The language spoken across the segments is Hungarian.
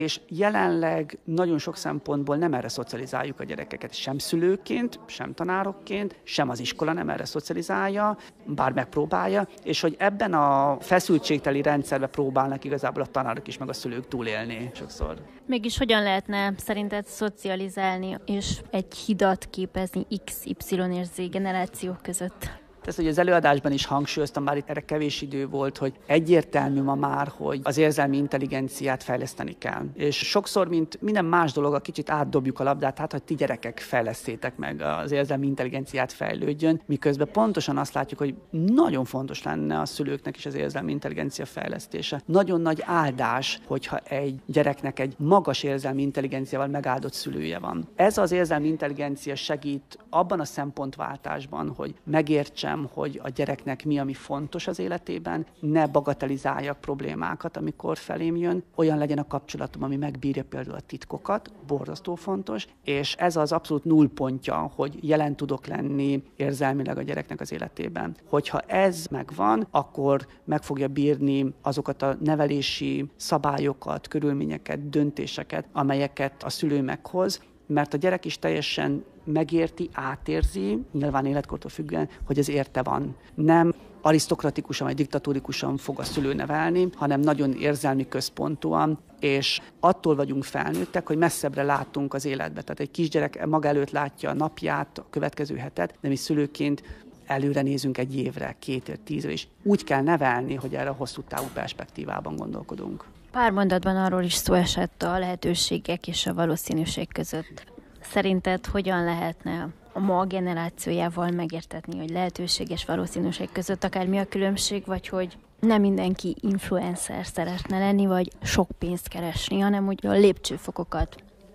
És jelenleg nagyon sok szempontból nem erre szocializáljuk a gyerekeket, sem szülőként, sem tanárokként, sem az iskola nem erre szocializálja, bár megpróbálja, és hogy ebben a feszültségteli rendszerben próbálnak igazából a tanárok is, meg a szülők túlélni sokszor. Mégis hogyan lehetne szerinted szocializálni és egy hidat képezni X, Y és Z generációk között? Ez, hogy az előadásban is hangsúlyoztam, bár itt erre kevés idő volt, hogy egyértelmű ma már, hogy az érzelmi intelligenciát fejleszteni kell. És sokszor, mint minden más dolog, a kicsit átdobjuk a labdát, hát, hogy ti gyerekek fejlesztétek meg az érzelmi intelligenciát fejlődjön, miközben pontosan azt látjuk, hogy nagyon fontos lenne a szülőknek is az érzelmi intelligencia fejlesztése. Nagyon nagy áldás, hogyha egy gyereknek egy magas érzelmi intelligenciával megáldott szülője van. Ez az érzelmi intelligencia segít abban a szempontváltásban, hogy megértse, hogy a gyereknek mi, ami fontos az életében, ne bagatelizáljak problémákat, amikor felém jön, olyan legyen a kapcsolatom, ami megbírja például a titkokat, borzasztó fontos, és ez az abszolút nullpontja, hogy jelen tudok lenni érzelmileg a gyereknek az életében. Hogyha ez megvan, akkor meg fogja bírni azokat a nevelési szabályokat, körülményeket, döntéseket, amelyeket a szülő meghoz, mert a gyerek is teljesen megérti, átérzi, nyilván életkortól függően, hogy ez érte van. Nem arisztokratikusan vagy diktatórikusan fog a szülő nevelni, hanem nagyon érzelmi központúan, és attól vagyunk felnőttek, hogy messzebbre látunk az életbe. Tehát egy kisgyerek maga előtt látja a napját, a következő hetet, de mi szülőként előre nézünk egy évre, 2 évre, 10 évre, és úgy kell nevelni, hogy erre a hosszú távú perspektívában gondolkodunk. Pár mondatban arról is szó esett a lehetőségek és a valószínűség között. Szerinted hogyan lehetne a ma generációjával megértetni, hogy lehetőség és valószínűség között akár mi a különbség, vagy hogy nem mindenki influencer szeretne lenni, vagy sok pénzt keresni, hanem úgy a lépcsőfokokat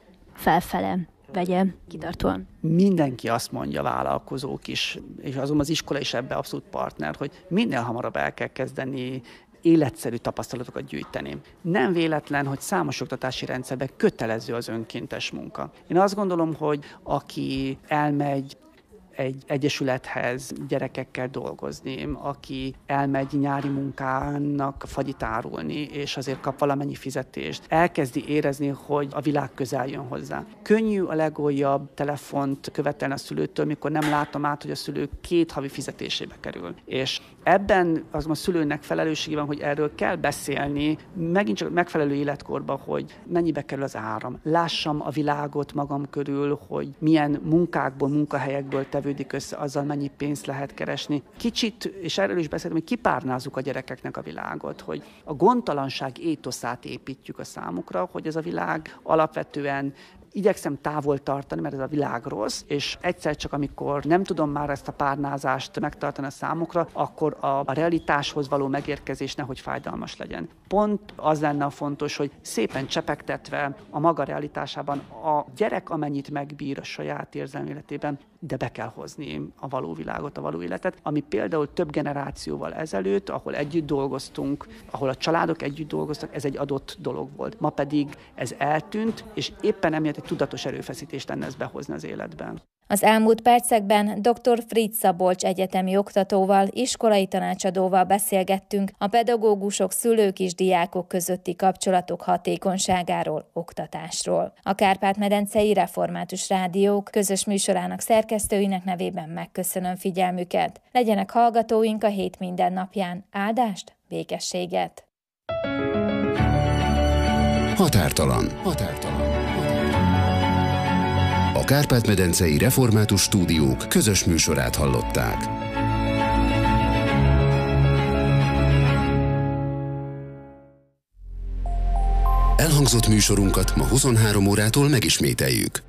felfele vegye kitartóan. Mindenki azt mondja, vállalkozók is, és azon az iskola is ebbe abszolút partner, hogy minél hamarabb el kell kezdeni életszerű tapasztalatokat gyűjteni. Nem véletlen, hogy számos oktatási rendszerben kötelező az önkéntes munka. Én azt gondolom, hogy aki elmegy egy egyesülethez gyerekekkel dolgozni, aki elmegy nyári munkának fagyit árulni, és azért kap valamennyi fizetést, elkezdi érezni, hogy a világ közel jön hozzá. Könnyű a legoljabb telefont követelni a szülőtől, mikor nem látom át, hogy a szülő 2 havi fizetésébe kerül. És ebben az a szülőnek felelőssége van, hogy erről kell beszélni, megint csak megfelelő életkorban, hogy mennyibe kerül az áram. Lássam a világot magam körül, hogy milyen munkákból, munkahelyekből tevődik össze, azzal mennyi pénzt lehet keresni. Kicsit, és erről is beszéltem, hogy kipárnázzuk a gyerekeknek a világot, hogy a gondtalanság étoszát építjük a számukra, hogy ez a világ alapvetően igyekszem távol tartani, mert ez a világ rossz, és egyszer csak amikor nem tudom már ezt a párnázást megtartani a számukra, akkor a realitáshoz való megérkezés nehogy fájdalmas legyen. Pont az lenne a fontos, hogy szépen csepegtetve a maga realitásában a gyerek amennyit megbír a saját érzelmi életében, de be kell hozni a való világot, a való életet, ami például több generációval ezelőtt, ahol együtt dolgoztunk, ahol a családok együtt dolgoztak, ez egy adott dolog volt. Ma pedig ez eltűnt, és éppen emiatt egy tudatos erőfeszítést lenne ezt behozni az életben. Az elmúlt percekben dr. Fritz Szabolcs egyetemi oktatóval, iskolai tanácsadóval beszélgettünk a pedagógusok, szülők és diákok közötti kapcsolatok hatékonyságáról, oktatásról. A Kárpát-medencei Református Rádiók közös műsorának szerkesztőinek nevében megköszönöm figyelmüket. Legyenek hallgatóink a hét minden napján. Áldást, békességet! Határtalan. A Kárpát-medencei Református Stúdiók közös műsorát hallották. Elhangzott műsorunkat ma 23 órától megismételjük.